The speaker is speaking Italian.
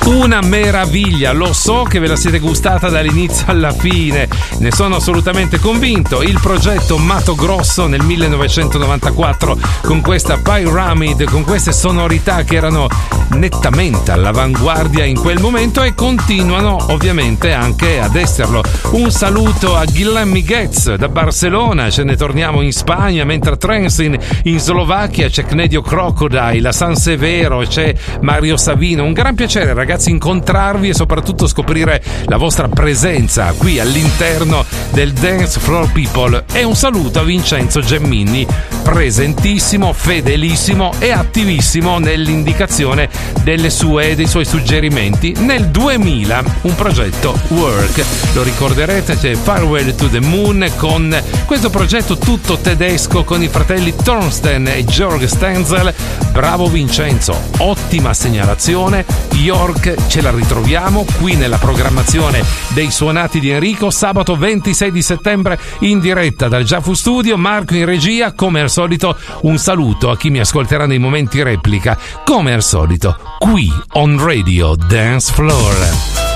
Una meraviglia, lo so che ve la siete gustata dall'inizio alla fine, ne sono assolutamente convinto. Il progetto Mato Grosso nel 1994 con questa Pyramid, con queste sonorità che erano nettamente all'avanguardia in quel momento e continuano ovviamente anche ad esserlo. Un saluto a Guillem Miguez da Barcellona, ce ne torniamo in Spagna, mentre a Trenčín in Slovacchia c'è Cnedio Crocodile, a San Severo c'è Mario Savino. Un gran piacere, ragazzi, incontrarvi e soprattutto scoprire la vostra presenza qui all'interno del Dance Floor People. E un saluto a Vincenzo Gemmini, presentissimo, fedelissimo e attivissimo nell'indicazione dei suoi suggerimenti. Nel 2000 un progetto Work, lo ricorderete, c'è Farewell to the Moon, con questo progetto tutto tedesco con i fratelli Thorsten e Jörg Stenzel. Bravo Vincenzo, ottima segnalazione. York ce la ritroviamo qui nella programmazione dei Suonati di Enrico, sabato 26 di settembre in diretta dal Giafu Studio. Marco in regia. Come al solito un saluto a chi mi ascolterà nei momenti replica, come al solito qui on Radio Dance Floor.